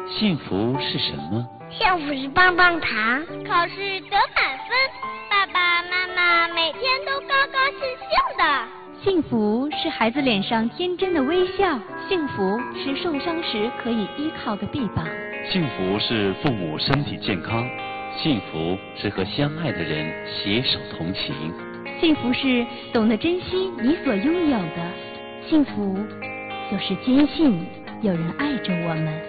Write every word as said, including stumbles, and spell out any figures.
幸福是什么？ 幸福是棒棒糖， 考试得满分，爸爸妈妈每天都高高兴兴的。 幸福是孩子脸上天真的微笑，幸福是受伤时可以依靠的臂膀， 幸福是父母身体健康，幸福是和相爱的人携手同行， 幸福是懂得珍惜你所拥有的，幸福就是坚信有人爱着我们。